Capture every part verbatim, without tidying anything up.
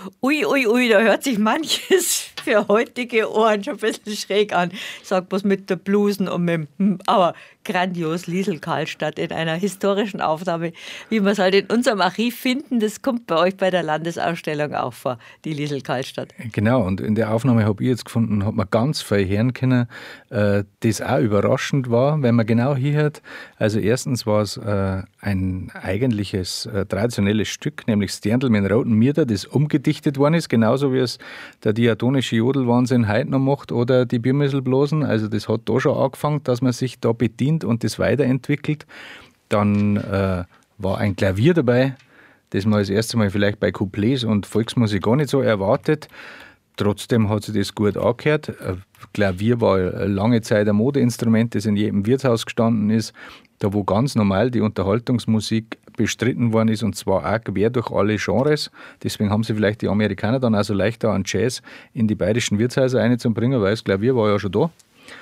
ui, ui, ui, da hört sich manches für heutige Ohren schon ein bisschen schräg an. Ich sag bloß mit der Blusen und mit dem, aber grandios, Liesl Karlstadt in einer historischen Aufnahme, wie wir es halt in unserem Archiv finden. Das kommt bei euch bei der Landesausstellung auch vor, die Liesl Karlstadt. Genau, und in der Aufnahme habe ich jetzt gefunden, hat man ganz viel hören können, äh, das auch überraschend war, wenn man genau hinhört. Also erstens war es äh, ein eigentliches äh, traditionelles Stück, nämlich Sterndl mit dem roten Mieder, das umgedichtet worden ist, genauso wie es der diatonische Jodelwahnsinn heute noch macht oder die Biermüsselblosen. Also das hat da schon angefangen, dass man sich da bedient und das weiterentwickelt. Dann äh, war ein Klavier dabei, das man das erste Mal vielleicht bei Couplets und Volksmusik gar nicht so erwartet. Trotzdem hat sich das gut angehört. Klavier war lange Zeit ein Modeinstrument, das in jedem Wirtshaus gestanden ist, da wo ganz normal die Unterhaltungsmusik bestritten worden ist, und zwar auch quer durch alle Genres. Deswegen haben sie vielleicht die Amerikaner dann auch so leicht da an Jazz in die bayerischen Wirtshäuser reinzubringen, weil das Klavier war ja schon da.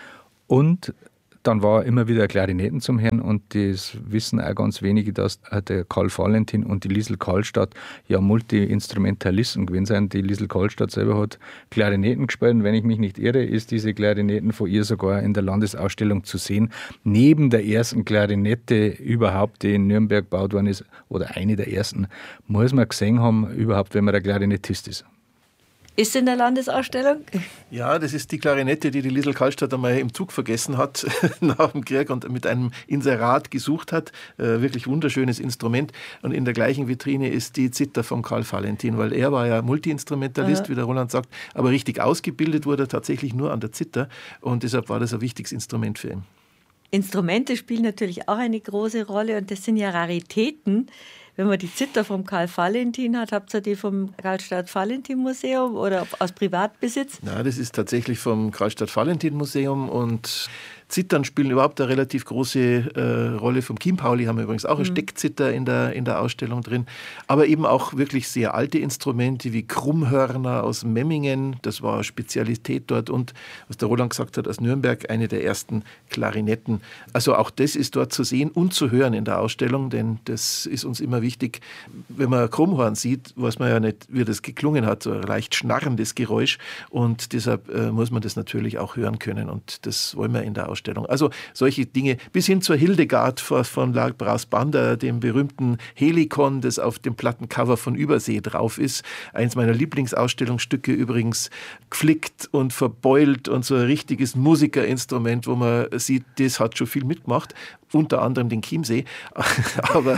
Und dann war immer wieder Klarinetten zum Hören, und das wissen auch ganz wenige, dass der Karl Valentin und die Liesl Karlstadt ja Multi-Instrumentalisten gewesen sind. Die Liesl Karlstadt selber hat Klarinetten gespielt, und wenn ich mich nicht irre, ist diese Klarinetten von ihr sogar in der Landesausstellung zu sehen. Neben der ersten Klarinette überhaupt, die in Nürnberg gebaut worden ist, oder eine der ersten, muss man gesehen haben, überhaupt, wenn man ein Klarinettist ist. Ist in der Landesausstellung? Ja, das ist die Klarinette, die die Liesl Karlstadt einmal im Zug vergessen hat nach dem Krieg und mit einem Inserat gesucht hat. Äh, wirklich wunderschönes Instrument. Und in der gleichen Vitrine ist die Zither von Karl Valentin, weil er war ja Multi-Instrumentalist, ja, wie der Roland sagt, aber richtig ausgebildet wurde er tatsächlich nur an der Zither, und deshalb war das ein wichtiges Instrument für ihn. Instrumente spielen natürlich auch eine große Rolle, und das sind ja Raritäten. Wenn man die Zither vom Karl Valentin hat, habt ihr die vom Karlstadt-Valentin-Museum oder aus Privatbesitz? Na, das ist tatsächlich vom Karlstadt-Valentin-Museum, und Zittern spielen überhaupt eine relativ große äh, Rolle. Vom Chiembauli haben wir übrigens auch eine mhm. Steckzither in der, in der Ausstellung drin. Aber eben auch wirklich sehr alte Instrumente wie Krummhörner aus Memmingen. Das war eine Spezialität dort. Und was der Roland gesagt hat, aus Nürnberg eine der ersten Klarinetten. Also auch das ist dort zu sehen und zu hören in der Ausstellung, denn das ist uns immer wichtig. Wenn man ein Krummhorn sieht, weiß man ja nicht, wie das geklungen hat. So ein leicht schnarrendes Geräusch. Und deshalb äh, muss man das natürlich auch hören können. Und das wollen wir in der Ausstellung. Also solche Dinge, bis hin zur Hildegard von La Brassbanda, dem berühmten Helikon, das auf dem Plattencover von Übersee drauf ist. Eins meiner Lieblingsausstellungsstücke übrigens, geflickt und verbeult und so ein richtiges Musikerinstrument, wo man sieht, das hat schon viel mitgemacht. Unter anderem den Chiemsee. aber,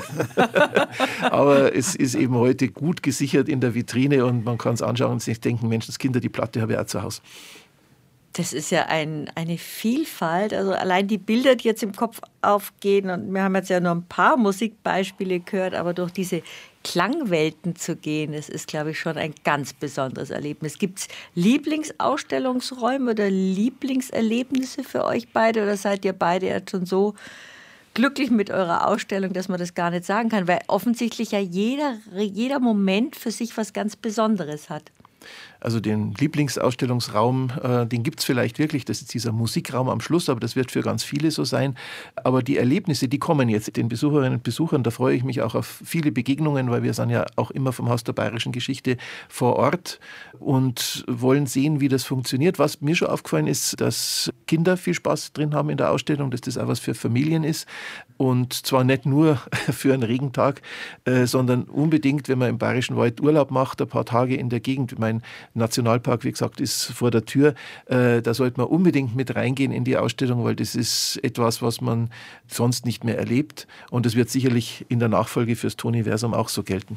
aber es ist eben heute gut gesichert in der Vitrine, und man kann es anschauen und sich denken, Menschenskinder, die Platte habe ich auch zu Hause. Das ist ja ein, eine Vielfalt, also allein die Bilder, die jetzt im Kopf aufgehen, und wir haben jetzt ja nur ein paar Musikbeispiele gehört, aber durch diese Klangwelten zu gehen, das ist, glaube ich, schon ein ganz besonderes Erlebnis. Gibt es Lieblingsausstellungsräume oder Lieblingserlebnisse für euch beide, oder seid ihr beide jetzt schon so glücklich mit eurer Ausstellung, dass man das gar nicht sagen kann, weil offensichtlich ja jeder, jeder Moment für sich was ganz Besonderes hat? Also den Lieblingsausstellungsraum, äh, den gibt es vielleicht wirklich, das ist dieser Musikraum am Schluss, aber das wird für ganz viele so sein. Aber die Erlebnisse, die kommen jetzt den Besucherinnen und Besuchern, da freue ich mich auch auf viele Begegnungen, weil wir sind ja auch immer vom Haus der Bayerischen Geschichte vor Ort und wollen sehen, wie das funktioniert. Was mir schon aufgefallen ist, dass Kinder viel Spaß drin haben in der Ausstellung, dass das auch was für Familien ist. Und zwar nicht nur für einen Regentag, äh, sondern unbedingt, wenn man im Bayerischen Wald Urlaub macht, ein paar Tage in der Gegend. Mein Nationalpark, wie gesagt, ist vor der Tür. Äh, da sollte man unbedingt mit reingehen in die Ausstellung, weil das ist etwas, was man sonst nicht mehr erlebt. Und das wird sicherlich in der Nachfolge fürs Toniversum auch so gelten.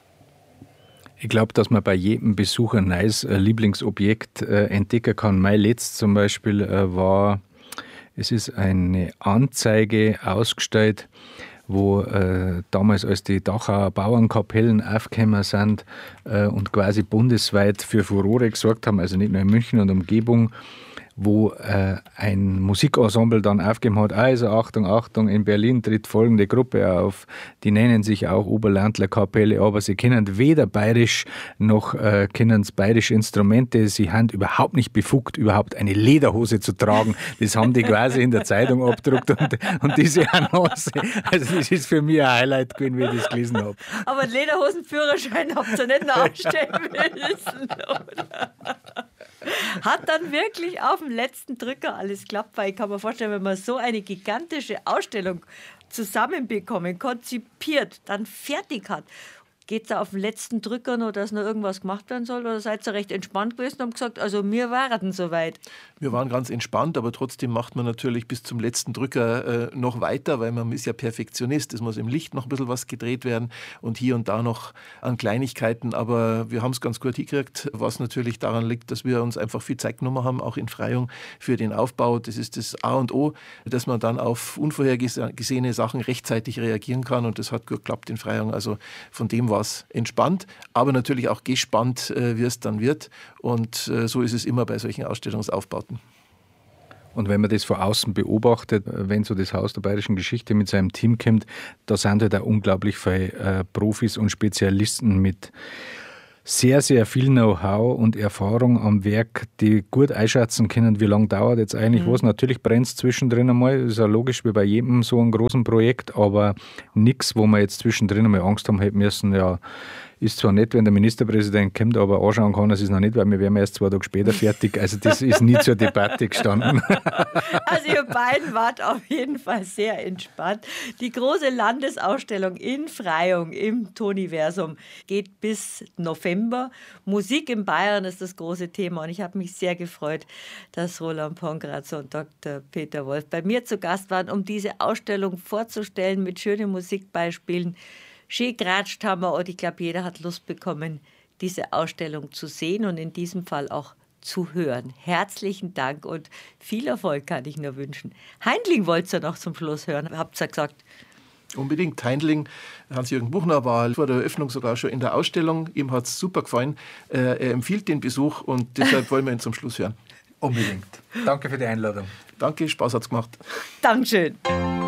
Ich glaube, dass man bei jedem Besucher ein neues äh, Lieblingsobjekt äh, entdecken kann. Mein letztes zum Beispiel äh, war, es ist eine Anzeige ausgestellt, wo äh, damals, als die Dachauer Bauernkapellen aufgekommen sind äh, und quasi bundesweit für Furore gesorgt haben, also nicht nur in München und Umgebung, wo äh, ein Musikensemble dann aufgegeben hat, also Achtung, Achtung, in Berlin tritt folgende Gruppe auf, die nennen sich auch Oberlandler Kapelle, aber sie kennen weder bayerisch noch äh, kennen bayerische Instrumente, sie haben überhaupt nicht befugt, überhaupt eine Lederhose zu tragen, das haben die quasi in der Zeitung abgedruckt und, und diese Annonce, also das ist für mich ein Highlight gewesen, wie ich das gelesen habe. Aber den Lederhosenführerschein habt ihr nicht nachstellen müssen, oder? Hat dann wirklich auf dem letzten Drücker alles geklappt, weil ich kann mir vorstellen, wenn man so eine gigantische Ausstellung zusammenbekommen, konzipiert, dann fertig hat, geht es da auf den letzten Drücker noch, dass noch irgendwas gemacht werden soll? Oder seid ihr recht entspannt gewesen und habt gesagt, also wir waren soweit? Wir waren ganz entspannt, aber trotzdem macht man natürlich bis zum letzten Drücker äh, noch weiter, weil man ist ja Perfektionist. Es muss im Licht noch ein bisschen was gedreht werden und hier und da noch an Kleinigkeiten. Aber wir haben es ganz gut hingekriegt, was natürlich daran liegt, dass wir uns einfach viel Zeit genommen haben, auch in Freyung für den Aufbau. Das ist das A und O, dass man dann auf unvorhergesehene Sachen rechtzeitig reagieren kann. Und das hat gut geklappt in Freyung. Also von dem war es entspannt, aber natürlich auch gespannt, äh, wie es dann wird. Und äh, so ist es immer bei solchen Ausstellungsaufbauten. Und wenn man das von außen beobachtet, wenn so das Haus der Bayerischen Geschichte mit seinem Team kommt, da sind halt auch unglaublich viele äh, Profis und Spezialisten mit sehr, sehr viel Know-how und Erfahrung am Werk, die gut einschätzen können, wie lange dauert jetzt eigentlich mhm. was. Natürlich brennt es zwischendrin einmal, das ist ja logisch wie bei jedem so einem großen Projekt, aber nichts, wo wir jetzt zwischendrin einmal Angst haben hätten müssen, ja, ist zwar nett, wenn der Ministerpräsident kommt, aber anschauen kann er es noch nicht, weil wir wären erst zwei Tage später fertig. Also das ist nie zur Debatte gestanden. Also ihr beiden wart auf jeden Fall sehr entspannt. Die große Landesausstellung in Freyung im Toniversum geht bis November. Musik in Bayern ist das große Thema und ich habe mich sehr gefreut, dass Roland Pongratz und Doktor Peter Wolf bei mir zu Gast waren, um diese Ausstellung vorzustellen mit schönen Musikbeispielen. Schön geratscht haben wir und ich glaube, jeder hat Lust bekommen, diese Ausstellung zu sehen und in diesem Fall auch zu hören. Herzlichen Dank und viel Erfolg kann ich nur wünschen. Heindling wollt ihr noch zum Schluss hören, habt ihr gesagt? Unbedingt. Heindling, Hans-Jürgen Buchner war vor der Eröffnung sogar schon in der Ausstellung. Ihm hat es super gefallen. Er empfiehlt den Besuch und deshalb wollen wir ihn zum Schluss hören. Unbedingt. Danke für die Einladung. Danke, Spaß hat's gemacht. Dankeschön.